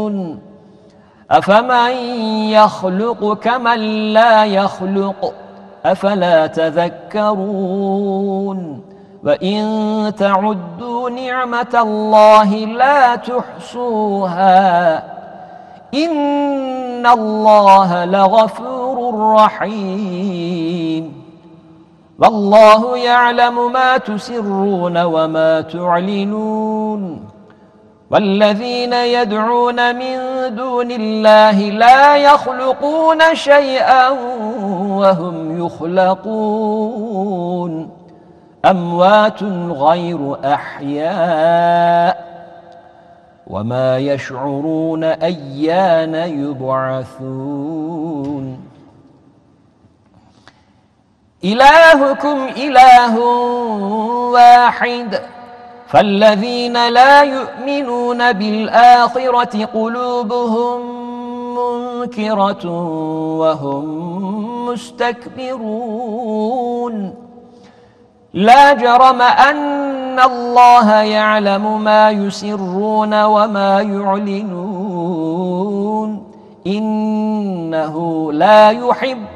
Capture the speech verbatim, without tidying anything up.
يؤمنون أفمن يخلق كمن لا يخلق أفلا تذكرون وإن تعدوا نعمة الله لا تحصوها إن الله لغفور رحيم والله يعلم ما تسرون وما تعلنون والذين يدعون من دون الله لا يخلقون شيئا وهم يخلقون أموات غير أحياء وما يشعرون أيان يبعثون إلهكم إله واحد فالذين لا يؤمنون بالآخرة قلوبهم منكرة وهم مستكبرون لا جرم أن الله يعلم ما يسرون وما يعلنون إنه لا يحب